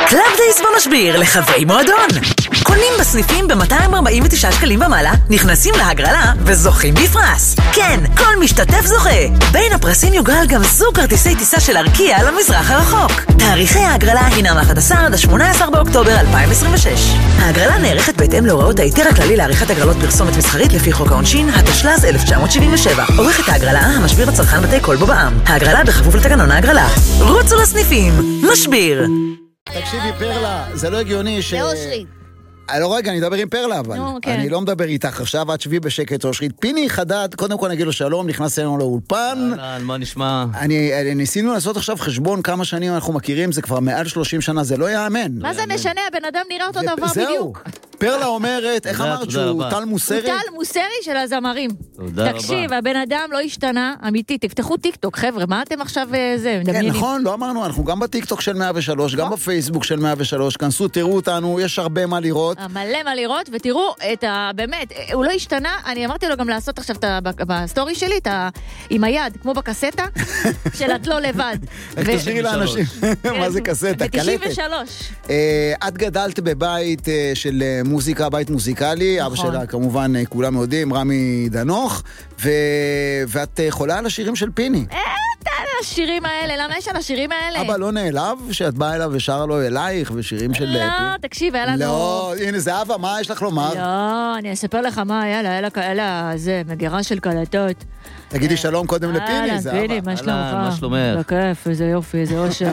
קלאב דייס במשביר לחברי מועדון. קונים בסניפים ב-249 שקלים ומעלה, נכנסים להגרלה וזוכים בפרס. כן, כל משתתף זוכה. בין הפרסים יוגרל גם זוג כרטיסי טיסה של ארקיע למזרח הרחוק. תאריכי ההגרלה הינם 11 עד 18 באוקטובר 2026. ההגרלה נערכת בהתאם להוראות ההיתר הכללי לעריכת הגרלות פרסומת מסחרית לפי חוק העונשין, התשל"ז 1977. עורכת ההגרלה, המשביר לצרכן בתי קולבו בע"מ. ההגרלה בכפוף לתקנון ההגרלה. רוצו לסניפים. משביר. תקשיבי פרלה, זה לא הגיוני ש... אושרית. לא רגע, אני אדבר עם פרלה, אבל כן. אני לא מדבר איתך עכשיו, את שבי בשקט אושרית. פיני חדד, קודם כל נגיד לו שלום, נכנס אלינו לאולפן. מה נשמע? ניסינו לעשות עכשיו חשבון כמה שנים אנחנו מכירים, זה כבר מעל 30 שנה, זה לא יאמן. מה זה משנה? הבן אדם נראה אותו דבר בדיוק. פרלה אומרת, איך אמרת שהוא טל מוסרי? הוא טל מוסרי של הזמרים. תודה רבה. תקשיב, הבן אדם לא השתנה, אמיתי, תפתחו טיקטוק, חבר'ה, מה אתם עכשיו זה? כן, נכון, לא אמרנו, אנחנו גם בטיקטוק של 103, גם בפייסבוק של 103, כנסו, תראו אותנו, יש הרבה מה לראות. מלא מה לראות, ותראו את באמת, הוא לא השתנה, אני אמרתי לו גם לעשות עכשיו בסטורי שלי, עם היד, כמו בקסטה, של את לא לבד. איך תשאירי לאנשים, מה זה קסטה? קלטת. ב-93. את גדלת בבית של מוזיקה, בית מוזיקלי, אבא שלה כמובן כולם יודעים, רמי דנוך, ואת חולה על השירים של פיני. השירים האלה, למה יש על השירים האלה? אבא לא נעלב שאת באה אליו ושרה לו אלייך ושירים של... לא, תקשיב, היה לנו... לא, הנה זה אבא, מה יש לך לומר? לא, אני אספר לך מה היה לה, זה, מגירה של קלטות. תגידי שלום קודם לפיני, זה אבא. פיני, מה שלומך? מה שלומך? בכיף, איזה יופי, איזה אושר.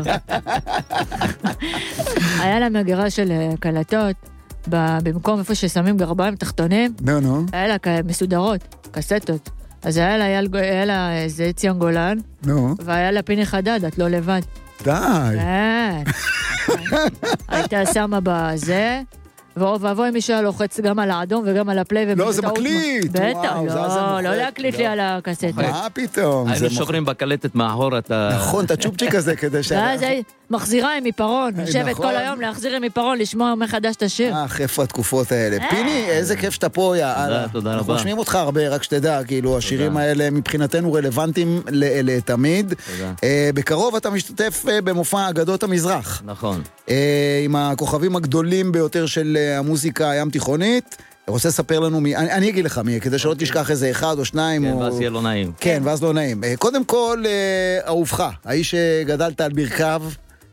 היה לה מגירה של קלטות, במקום איפה ששמים גרביים תחתונים, היה לה מסודרות, קסטות. אז היה לה איזה ציון גולן, והיה לה פיני חדד, את לא לבד. די. כן. הייתה שמה בזה, ואבוי מי שהיה לוחץ גם על האדום וגם על הפליי. לא, זה מקליט. בטח, לא להקליט לי על הקסטה. מה פתאום? היינו שוברים בקלטת מאחור אתה... נכון, את הצ'ופצ'יק הזה כדי ש... ואז מחזירה עם עיפרון, יושבת כל היום להחזיר עם עיפרון, לשמוע מחדש את השיר. איפה התקופות האלה. פיני, איזה כיף שאתה פה, יאללה. תודה רבה. אנחנו משמיעים אותך הרבה, רק שתדע, כאילו, השירים האלה מבחינתנו רלוונטיים לתמיד. בקרוב אתה משתתף במופע אגדות המזרח. נכון. עם הכוכבים הגדולים ביותר של המוזיקה הים תיכונית. רוצה לספר לנו מי, אני אגיד לך מי, כדי שלא תשכח איזה אחד או שניים. כן, ואז יהיה לא נעים. כן, ואז לא נעים. קודם כל, אהובך, האיש שגדלת על ברכיו,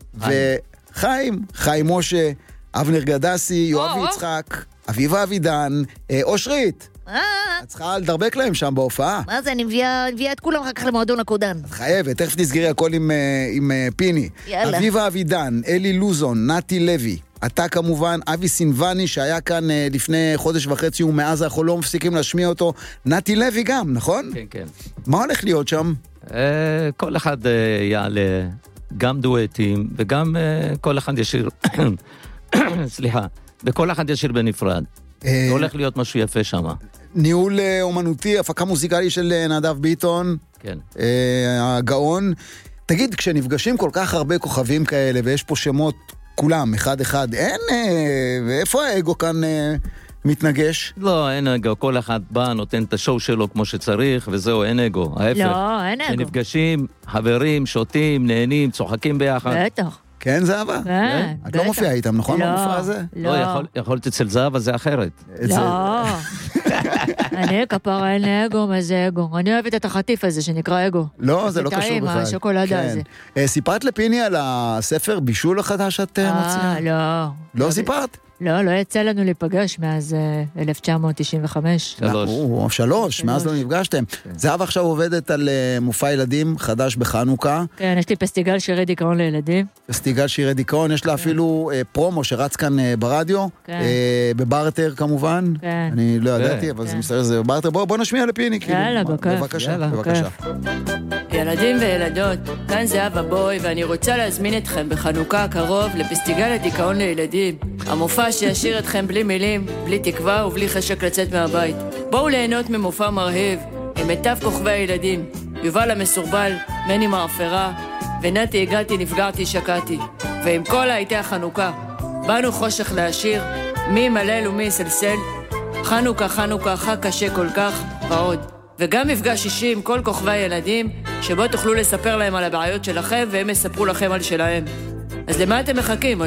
חיים משה, אבנר גדסי, יואב יצחק, אביבה אבידן, אושרית. את צריכה לדרבק להם שם בהופעה. מה זה, אני מביאה את כולם אחר כך למועדון הקודם. את חייבת, תכף תסגרי הכל עם פיני. יאללה. אביבה אבידן, אלי לוזון, נתי לוי. אתה כמובן, אבי סינבני שהיה כאן לפני חודש וחצי ומאז אנחנו לא מפסיקים להשמיע אותו. נתי לוי גם, נכון? כן, כן. מה הולך להיות שם? כל אחד יעלה גם דואטים וגם כל אחד ישיר, סליחה, וכל אחד ישיר בנפרד. זה הולך להיות משהו יפה שם. ניהול אומנותי, הפקה מוזיקלי של נדב ביטון. כן. הגאון. תגיד, כשנפגשים כל כך הרבה כוכבים כאלה ויש פה שמות כולם, אחד אחד, אין, ואיפה האגו כאן מתנגש? לא, אין אגו, כל אחד בא, נותן את השואו שלו כמו שצריך, וזהו, אין אגו, ההפך. לא, אין אגו. כשנפגשים, חברים, שותים, נהנים, צוחקים ביחד. בטח. כן, זהבה? כן, את לא מופיעה איתם, נכון? לא, במופע הזה? לא, יכולת אצל זהבה זה אחרת. לא. אני כפרה, אין לי אגו, מה זה אגו? אני אוהבת את החטיף הזה שנקרא אגו. לא, זה לא קשור טעים, בכלל. השוקולדה הזה. סיפרת לפיני על הספר בישול החדש שאת מוציאה? לא. לא סיפרת? לא יצא לנו להיפגש מאז 1995. 3, מאז לא נפגשתם. זהבה עכשיו עובדת על מופע ילדים חדש בחנוכה. כן, יש לי פסטיגל שירי דיכאון לילדים. פסטיגל שירי דיכאון, יש לה אפילו פרומו שרץ כאן ברדיו, בברטר כמובן. אני לא ידעתי, אבל זה מסתכל זה בברטר. בוא נשמיע לפיני. יאללה, בבקשה. ילדים וילדות, כאן זהבה בוי, ואני רוצה להזמין אתכם בחנוכה הקרוב לפסטיגל הדיכאון לילדים. המופע שישיר אתכם בלי מילים, בלי תקווה ובלי חשק לצאת מהבית. בואו ליהנות ממופע מרהיב, עם מיטב כוכבי הילדים, יובל המסורבל, מני מעפרה, ונתי הגעתי, נפגעתי, שקעתי. ועם כל להיטי החנוכה, באנו חושך להשיר, מי מלל ומי יסלסל, חנוכה, חג קשה כל כך, ועוד. וגם מפגש אישי עם כל כוכבי הילדים, שבו תוכלו לספר להם על הבעיות שלכם, והם יספרו לכם על שלהם. אז למה אתם מחכים?